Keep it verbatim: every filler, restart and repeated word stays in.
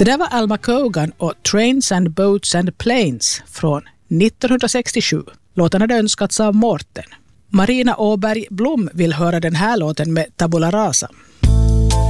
Det där var Alma Cogan och Trains and Boats and Planes från nittonhundrasextiosju. Låten hade önskats av Mårten. Marina Åberg Blom vill höra den här låten med Tabula Rasa.